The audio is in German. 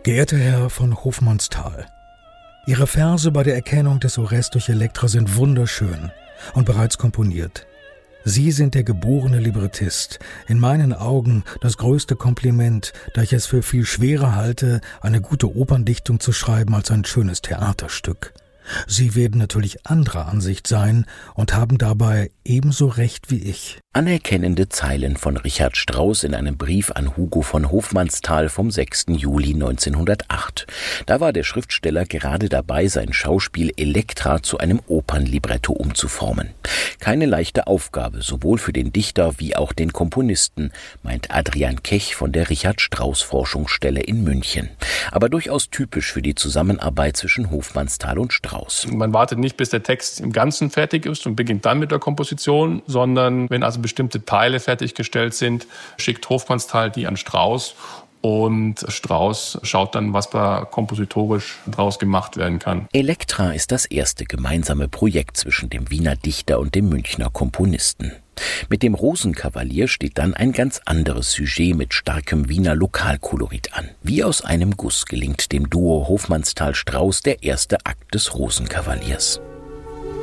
Geehrter Herr von Hofmannsthal, Ihre Verse bei der Erkennung des Orestes durch Elektra sind wunderschön und bereits komponiert. Sie sind der geborene Librettist. In meinen Augen das größte Kompliment, da ich es für viel schwerer halte, eine gute Operndichtung zu schreiben als ein schönes Theaterstück. Sie werden natürlich anderer Ansicht sein und haben dabei ebenso recht wie ich. Anerkennende Zeilen von Richard Strauss in einem Brief an Hugo von Hofmannsthal vom 6. Juli 1908. Da war der Schriftsteller gerade dabei, sein Schauspiel Elektra zu einem Opernlibretto umzuformen. Keine leichte Aufgabe, sowohl für den Dichter wie auch den Komponisten, meint Adrian Kech von der Richard-Strauss-Forschungsstelle in München. Aber durchaus typisch für die Zusammenarbeit zwischen Hofmannsthal und Strauss. Man wartet nicht, bis der Text im Ganzen fertig ist und beginnt dann mit der Komposition, sondern wenn also bestimmte Teile fertiggestellt sind, schickt Hofmannsthal die an Strauss und Strauss schaut dann, was da kompositorisch draus gemacht werden kann. Elektra ist das erste gemeinsame Projekt zwischen dem Wiener Dichter und dem Münchner Komponisten. Mit dem Rosenkavalier steht dann ein ganz anderes Sujet mit starkem Wiener Lokalkolorit an. Wie aus einem Guss gelingt dem Duo Hofmannsthal-Strauss der erste Akt des Rosenkavaliers.